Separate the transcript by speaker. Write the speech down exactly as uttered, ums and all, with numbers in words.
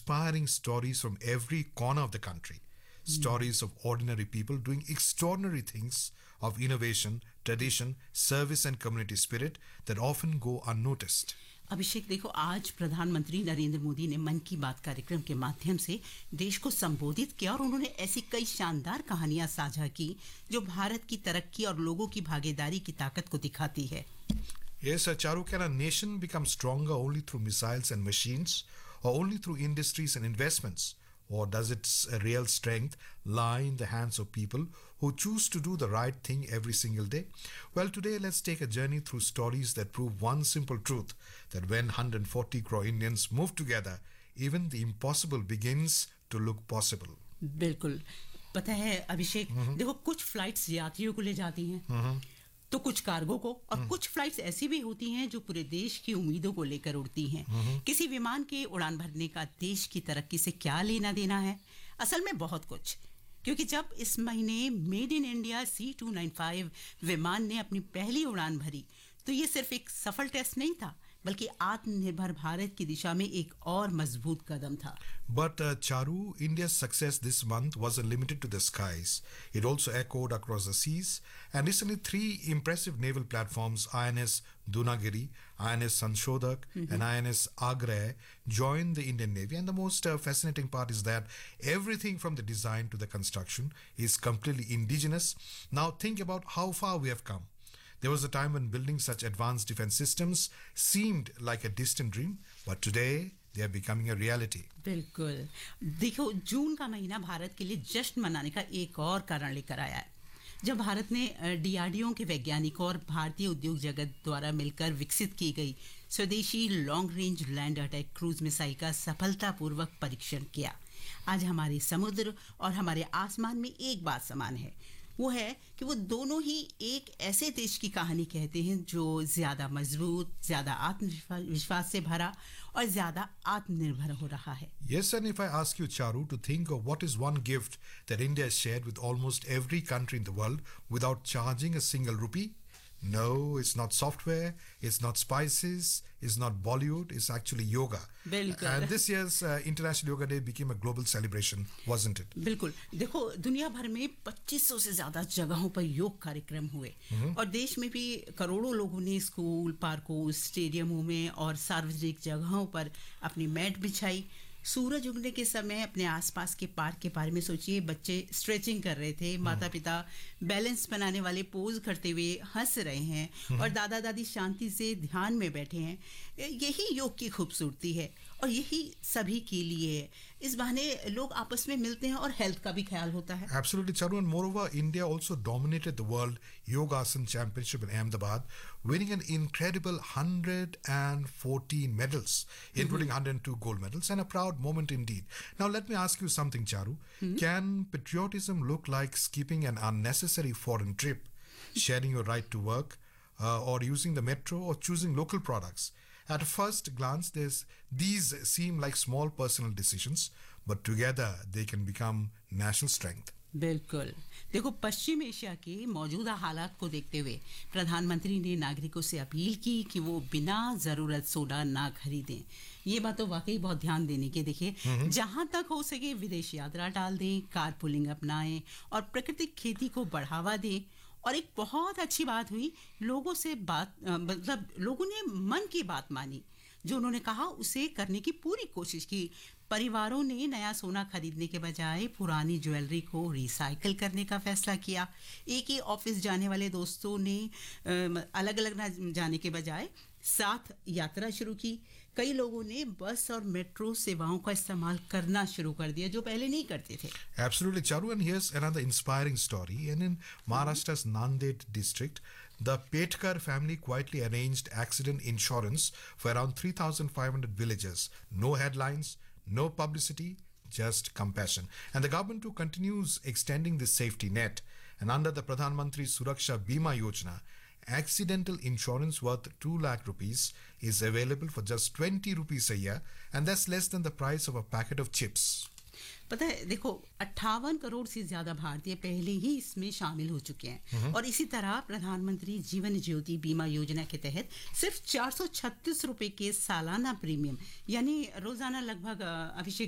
Speaker 1: inspiring stories from every corner of the country. Stories of ordinary people doing extraordinary things of innovation, tradition, service and community spirit that often go unnoticed.
Speaker 2: अभिषेक देखो, आज प्रधानमंत्री नरेंद्र मोदी ने मन की बात कार्यक्रम के माध्यम से देश को संबोधित किया और उन्होंने ऐसी कई शानदार कहानियां साझा की जो भारत की तरक्की और लोगों की भागीदारी की ताकत को दिखाती है.
Speaker 1: Yes, uh, Charu, can a nation become stronger only through missiles and machines, or only through industries and investments? Or does its uh, real strength lie in the hands of people who choose to do the right thing every single day? Well, today let's take a journey through stories that prove one simple truth, that when one hundred forty crore Indians move together, even the impossible begins to look possible.
Speaker 2: बिल्कुल. पता है अभिषेक, देखो कुछ flights यात्रियों को ले जाती हैं, तो कुछ कार्गो को, और कुछ फ्लाइट्स ऐसी भी होती हैं जो पूरे देश की उम्मीदों को लेकर उड़ती हैं. किसी विमान के उड़ान भरने का देश की तरक्की से क्या लेना देना है? असल में बहुत कुछ, क्योंकि जब इस महीने made in India C to nine five विमान ने अपनी पहली उड़ान भरी, तो ये सिर्फ एक सफल टेस्ट नहीं था, बल्कि आत्मनिर्भर भारत की दिशा में एक और मजबूत कदम था.
Speaker 1: But uh, Charu, India's success this month wasn't limited to the skies. It also echoed across the seas. And recently, three impressive naval platforms, I N S Dunagiri, I N S Sanshodak, mm-hmm. and I N S Agra, joined the Indian Navy. And the most uh, fascinating part is that everything from the design to the construction is completely indigenous. Now think about how far we have come. There was a time when building such advanced defense systems seemed like a distant dream, but today they are becoming a reality.
Speaker 2: बिल्कुल. देखो, जून का महीना भारत के लिए जश्न मनाने का एक और कारण लेकर आया है. जब भारत ने डीआरडीओ के वैज्ञानिकों और भारतीय उद्योग जगत द्वारा मिलकर विकसित की गई स्वदेशी long range land attack cruise missile का सफलतापूर्वक परीक्षण किया. आज हमारे समुद्र और हमारे आसमान में एक बात समान है, वो है कि वो दोनों ही एक ऐसे देश की कहानी कहते हैं जो ज्यादा मजबूत, ज्यादा आत्मविश्वास से भरा और ज्यादा आत्मनिर्भर हो रहा है.
Speaker 1: Yes, and if I ask you, Charu, to think of what is one gift that India has shared with almost every country in the world without charging a single rupee? No, it's not software, it's not spices, it's not Bollywood, it's actually yoga.
Speaker 2: बिल्कुल.
Speaker 1: And this year's uh, International Yoga Day became a global celebration, wasn't it?
Speaker 2: बिल्कुल. देखो, दुनिया भर में पच्चीस सौ से ज्यादा जगहों पर योग कार्यक्रम हुए, और देश में भी करोड़ों लोगों ने स्कूल, पार्कों, स्टेडियमों में और सार्वजनिक जगहों पर अपनी मैट बिछाई. सूरज उगने के समय अपने आसपास के पार्क के बारे में सोचिए. बच्चे स्ट्रेचिंग कर रहे थे, माता पिता बैलेंस बनाने वाले पोज करते हुए हंस रहे हैं, और दादा दादी शांति से ध्यान में बैठे हैं. यही योग की खूबसूरती है, और यही सभी के लिए है. इस बहाने लोग आपस में मिलते हैं और हेल्थ का भी ख्याल होता है.
Speaker 1: Absolutely, Charu, and moreover, India also dominated the World Yogasan Championship in Ahmedabad, winning an incredible one hundred fourteen medals, including one hundred two gold medals, and a proud moment indeed. Now, let me ask you something, Charu. Mm-hmm. Can patriotism look like skipping an unnecessary foreign trip, sharing your right to work, uh, or using the metro, or choosing local products? At first glance, there's, these seem like small personal decisions, but together they can become national strength.
Speaker 2: बिल्कुल. देखो, पश्चिम Asia के मौजूदा हालात को देखते हुए प्रधानमंत्री ने नागरिकों से अपील की कि वो बिना जरूरत सोना ना खरीदें. ये बात तो वाकई बहुत ध्यान देने की. देखिए, जहां तक हो सके विदेश यात्रा टाल दें, कारपूलिंग अपनाएं और प्राकृतिक खेती को बढ़ावा दें. और एक बहुत अच्छी बात हुई, लोगों से बात मतलब लोगों ने मन की बात मानी. जो उन्होंने कहा उसे करने की पूरी कोशिश की. परिवारों ने नया सोना खरीदने के बजाय पुरानी ज्वेलरी को रिसाइकल करने का फैसला किया. एक ही ऑफिस जाने वाले दोस्तों ने अलग अलग ना जाने के बजाय साथ यात्रा शुरू की. कई लोगों ने बस और मेट्रो सेवाओं का इस्तेमाल करना शुरू कर दिया जो पहले नहीं करते थे.
Speaker 1: Absolutely, Charu, and here's another inspiring story. And in Maharashtra's Nanded district, the Petkar family quietly arranged accident insurance for around three thousand five hundred villagers. No headlines, no publicity, just compassion. And the government too continues extending this safety net. And under the Pradhan Mantri Suraksha Bima Yojana, accidental insurance worth two lakh rupees is available for just twenty rupees a year, and that's less than the price of a packet of chips.
Speaker 2: पता है, देखो, अट्ठावन करोड़ से ज्यादा भारतीय पहले ही इसमें शामिल हो चुके हैं. और इसी तरह प्रधानमंत्री जीवन ज्योति बीमा योजना के तहत सिर्फ चार सौ छत्तीस रुपए के सालाना प्रीमियम, यानी रोजाना लगभग अभिषेक